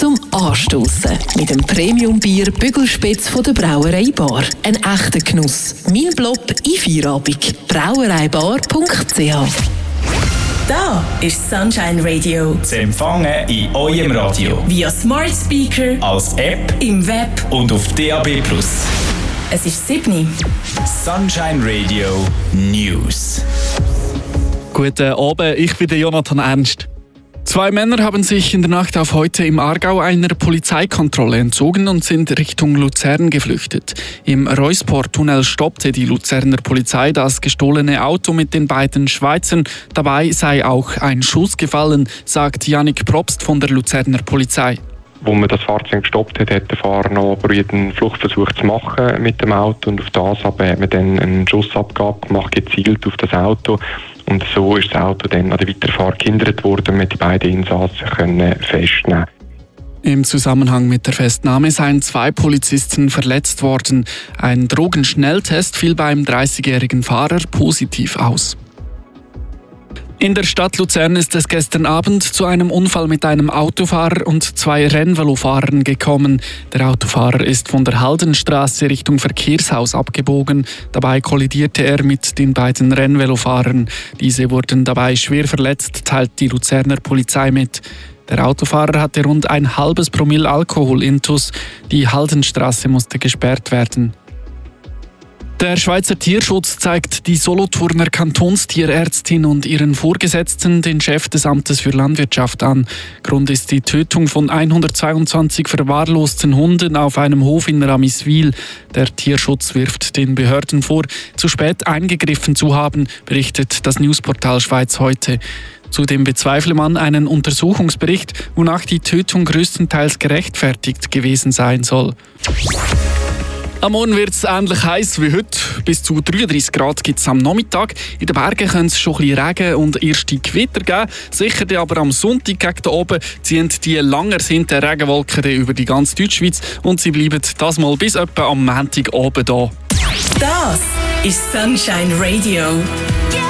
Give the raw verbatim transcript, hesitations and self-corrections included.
zum Anstossen. Mit dem Premium-Bier Bügelspitz von der Brauerei Bar. Ein echter Genuss. Mein Blob in Feierabend. brauereibar punkt c h. Da ist Sunshine Radio. Zu empfangen in eurem Radio. Via Smart Speaker, als App, im Web und auf D A B plus. Es ist sieben. Sunshine Radio News. Guten Abend, ich bin der Jonathan Ernst. Zwei Männer haben sich in der Nacht auf heute im Aargau einer Polizeikontrolle entzogen und sind Richtung Luzern geflüchtet. Im Reuspor-Tunnel stoppte die Luzerner Polizei das gestohlene Auto mit den beiden Schweizern. Dabei sei auch ein Schuss gefallen, sagt Jannik Probst von der Luzerner Polizei. Wo man das Fahrzeug gestoppt hat, hat der Fahrer noch probiert, einen Fluchtversuch zu machen mit dem Auto. Und auf das aber hat man dann einen Schussabgabe gemacht, gezielt auf das Auto. Und so ist das Auto dann an der Weiterfahrt gehindert worden, mit die beiden Insassen können festnehmen. Im Zusammenhang mit der Festnahme seien zwei Polizisten verletzt worden. Ein Drogenschnelltest fiel beim dreißigjährigen Fahrer positiv aus. In der Stadt Luzern ist es gestern Abend zu einem Unfall mit einem Autofahrer und zwei Rennvelofahrern gekommen. Der Autofahrer ist von der Haldenstraße Richtung Verkehrshaus abgebogen. Dabei kollidierte er mit den beiden Rennvelofahrern. Diese wurden dabei schwer verletzt, teilt die Luzerner Polizei mit. Der Autofahrer hatte rund ein halbes Promille Alkohol intus. Die Haldenstraße musste gesperrt werden. Der Schweizer Tierschutz zeigt die Solothurner Kantonstierärztin und ihren Vorgesetzten, den Chef des Amtes für Landwirtschaft, an. Grund ist die Tötung von hundertzweiundzwanzig verwahrlosten Hunden auf einem Hof in Ramiswil. Der Tierschutz wirft den Behörden vor, zu spät eingegriffen zu haben, berichtet das Newsportal Schweiz heute. Zudem bezweifle man einen Untersuchungsbericht, wonach die Tötung größtenteils gerechtfertigt gewesen sein soll. Am Morgen wird es ähnlich heiß wie heute. Bis zu dreiunddreissig Grad gibt es am Nachmittag. In den Bergen können es schon ein bisschen Regen und erste Gewitter geben. Sicher aber am Sonntag gegen oben ziehen die lang ersehnten Regenwolken über die ganze Deutschschweiz und sie bleiben das mal bis etwa am Montagabend da. Das ist Sunshine Radio.